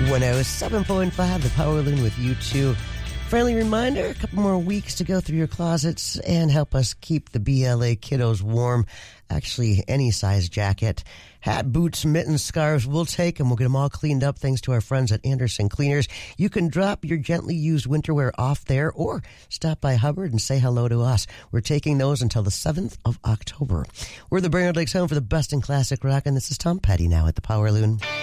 107.5, the Power Loon with you too. Friendly reminder, a couple more weeks to go through your closets and help us keep the BLA kiddos warm. Actually, any size jacket, hat, boots, mittens, scarves, we'll take them. We'll get them all cleaned up thanks to our friends at Anderson Cleaners. You can drop your gently used winter wear off there or stop by Hubbard and say hello to us. We're taking those until the 7th of October. We're the Brainerd Lakes home for the best in classic rock, and this is Tom Petty now at the Power Loon.